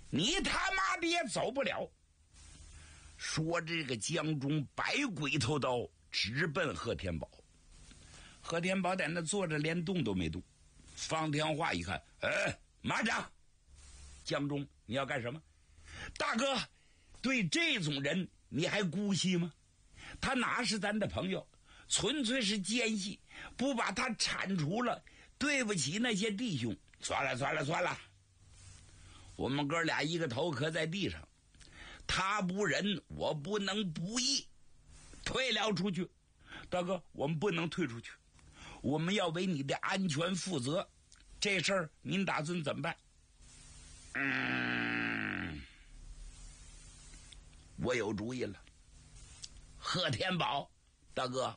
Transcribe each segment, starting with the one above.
你他妈的也走不了。说这个江中摆鬼头刀直奔贺天宝。贺天宝在那坐着连动都没动。方天化一看，马长，江中你要干什么？大哥，对这种人你还姑息吗？他哪是咱的朋友，纯粹是奸细，不把他铲除了，对不起那些弟兄。算了，我们哥俩一个头磕在地上，他不仁，我不能不义，退了出去。大哥，我们不能退出去，我们要为你的安全负责，这事儿您打算怎么办？我有主意了。贺天宝，大哥，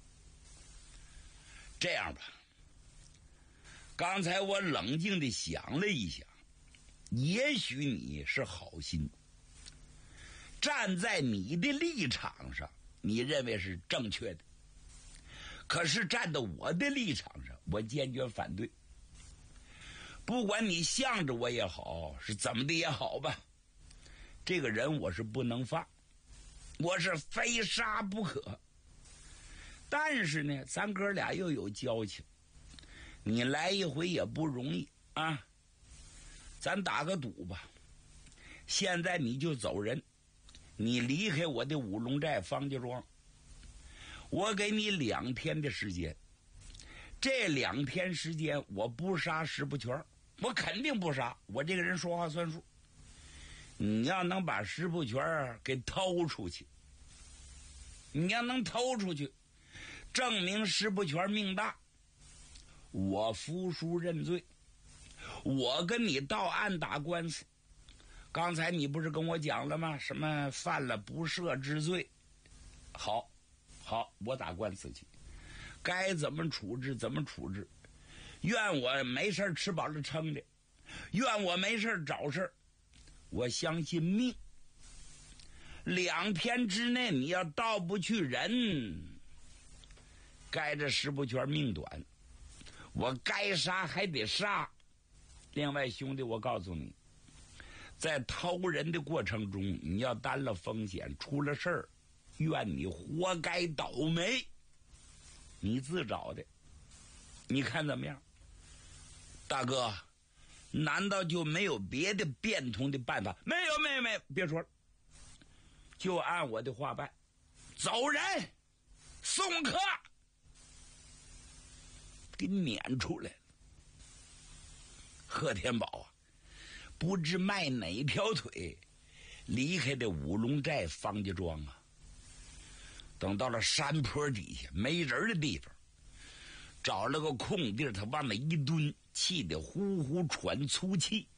这样吧，刚才我冷静地想了一想，也许你是好心，站在你的立场上你认为是正确的，可是站在我的立场上我坚决反对。不管你向着我也好，是怎么的也好吧，这个人我是不能放，我是非杀不可。但是呢，咱哥俩又有交情，你来一回也不容易啊。咱打个赌吧，现在你就走人，你离开我的五龙寨方家庄，我给你2天的时间。这2天时间我不杀石不全，我肯定不杀，我这个人说话算数。你要能把石不全给偷出去，你要能偷出去，证明石不全命大，我服输认罪，我跟你到案打官司。刚才你不是跟我讲了吗？什么犯了不赦之罪？好，我打官司去，该怎么处置怎么处置。愿我没事吃饱了撑的，愿我没事找事。我相信命，2天之内你要盗不去人，该这石不全命短，我该杀还得杀。另外兄弟，我告诉你，在偷人的过程中你要担了风险，出了事儿愿你活该倒霉，你自找的，你看怎么样？大哥，难道就没有别的变通的办法？没有，别说了，就按我的话办，走人，送客，给撵出来了。贺天宝啊，不知迈哪条腿离开的五龙寨方家庄啊。等到了山坡底下没人的地方，找了个空地，他往那一蹲，气得呼呼喘粗气。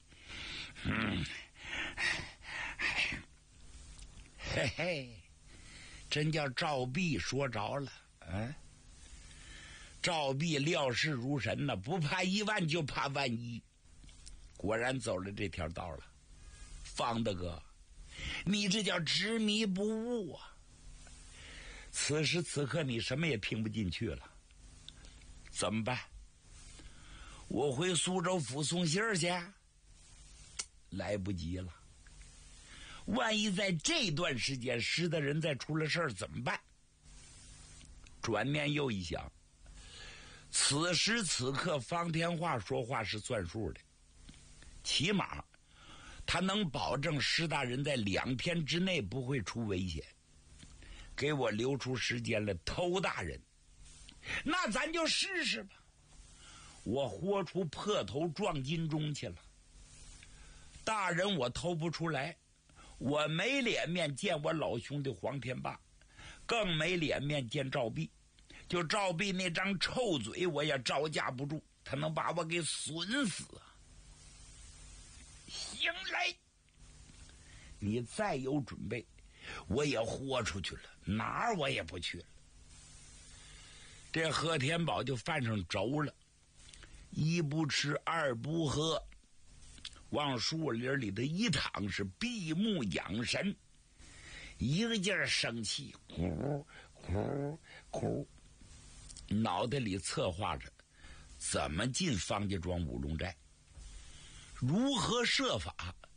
嘿嘿，真叫赵壁说着了啊！赵壁料事如神呢，不怕1万就怕万一。果然走了这条道了。方大哥，你这叫执迷不悟啊！此时此刻你什么也听不进去了，怎么办？我回苏州府送信儿去？来不及了。万一在这段时间石大人再出了事儿怎么办？转念又一想，此时此刻方天化说话是算数的，起码他能保证石大人在2天之内不会出危险，给我留出时间来偷大人。那咱就试试吧，我豁出破头撞金钟去了。大人我偷不出来，我没脸面见我老兄弟黄天霸，更没脸面见赵壁。就赵壁那张臭嘴我也招架不住，他能把我给损死啊！行嘞，你再有准备，我也豁出去了，哪儿我也不去了。这贺天宝就犯上轴了，一不吃二不喝，往树林里头一躺，是闭目养神，一个劲儿生气，哭哭哭，脑袋里策划着怎么进方家庄五龙寨，如何设法